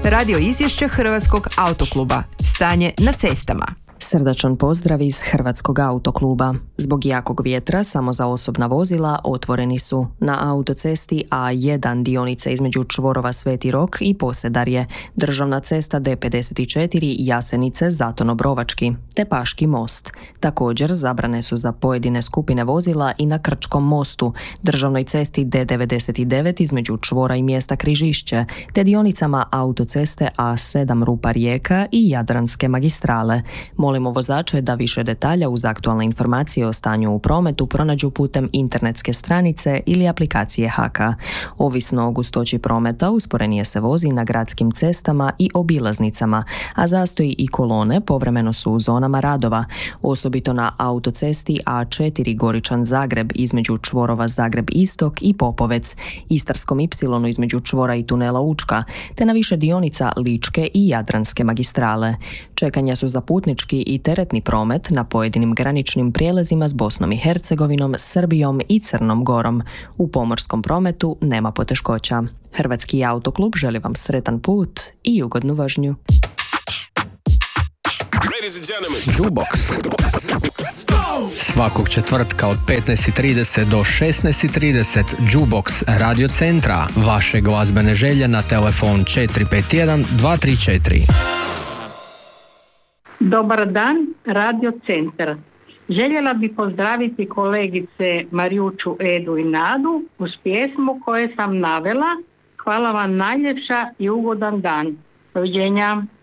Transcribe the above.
Radio izvješće Hrvatskog autokluba. Stanje na cestama. Srdačan pozdrav iz Hrvatskog autokluba. Zbog jakog vjetra samo za osobna vozila otvoreni su na autocesti A1 dionice između čvorova Sveti Rok i Posedarje, državna cesta D54 Jasenice Zatono-Brovački, te Paški most. Također zabrane su za pojedine skupine vozila i na Krčkom mostu, državnoj cesti D99 između čvora i mjesta Križišće, te dionicama autoceste A7 Rupa Rijeka i Jadranske magistrale. Molimo vozače da više detalja uz aktualne informacije o stanju u prometu pronađu putem internetske stranice ili aplikacije HAKA. Ovisno o gustoći prometa, usporenije se vozi na gradskim cestama i obilaznicama, a zastoji i kolone povremeno su u zonama radova, osobito na autocesti A4 Goričan-Zagreb između čvorova Zagreb-Istok i Popovec, Istarskom Y između čvora i tunela Učka, te na više dionica Ličke i Jadranske magistrale. Čekanja su za putnički i teretni promet na pojedinim graničnim prijelazima s Bosnom i Hercegovinom, Srbijom i Crnom Gorom. U pomorskom prometu nema poteškoća. Hrvatski autoklub želi vam sretan put i ugodnu vožnju. Jukebox. Svakog četvrtka od 15:30 do 16:30 Jukebox Radio Centra. Vaše glazbene želje na telefon 451 234. Dobar dan, Radio Centar. Željela bi pozdraviti kolegice Marijuču, Edu i Nadu uz pjesmu koje sam navela. Hvala vam najljepša i ugodan dan. Doviđenja.